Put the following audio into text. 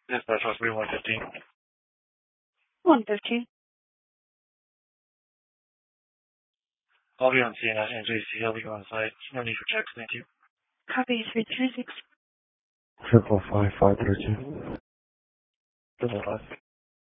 Dispatch Hospital 115. 115. I'll be on scene at NJC. I'll be on site. No need for checks. Thank you. Copy 336. 555 532. 555.